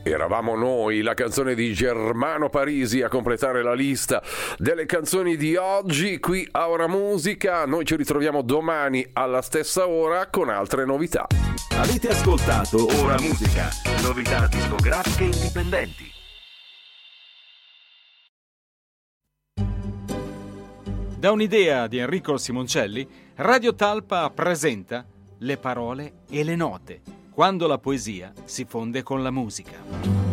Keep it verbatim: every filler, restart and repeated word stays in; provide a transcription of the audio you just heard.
Eravamo noi, la canzone di Germano Parisi a completare la lista delle canzoni di oggi qui a Ora Musica. Noi ci ritroviamo domani alla stessa ora con altre novità. Avete ascoltato Ora Musica, novità discografiche indipendenti. Da un'idea di Enrico Simoncelli, Radio Talpa presenta Le parole e le note, quando la poesia si fonde con la musica.